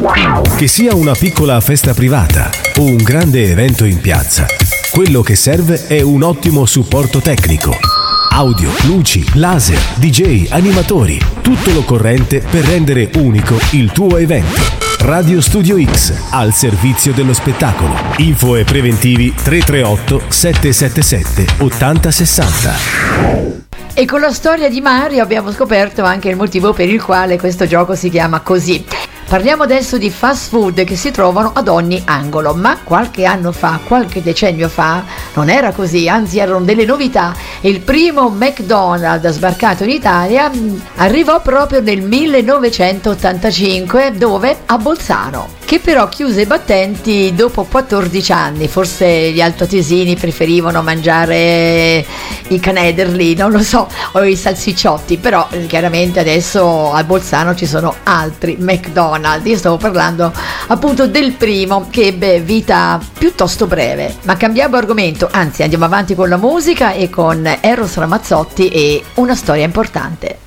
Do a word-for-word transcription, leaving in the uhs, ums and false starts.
Che sia una piccola festa privata o un grande evento in piazza, quello che serve è un ottimo supporto tecnico. Audio, luci, laser, D J, animatori, tutto l'occorrente per rendere unico il tuo evento. Radio Studio X, al servizio dello spettacolo. Info e preventivi tre tre otto sette sette sette otto zero sei zero. E con la storia di Mario abbiamo scoperto anche il motivo per il quale questo gioco si chiama così. Parliamo adesso di fast food che si trovano ad ogni angolo, ma qualche anno fa, qualche decennio fa, non era così, anzi erano delle novità. Il primo McDonald's sbarcato in Italia arrivò proprio nel millenovecentottantacinque, dove? A Bolzano, che però chiuse i battenti dopo quattordici anni. Forse gli altoatesini preferivano mangiare i canederli, non lo so, o i salsicciotti, però chiaramente adesso a Bolzano ci sono altri McDonald's. Io stavo parlando appunto del primo, che ebbe vita piuttosto breve. Ma cambiamo argomento, anzi andiamo avanti con la musica e con Eros Ramazzotti e Una storia importante.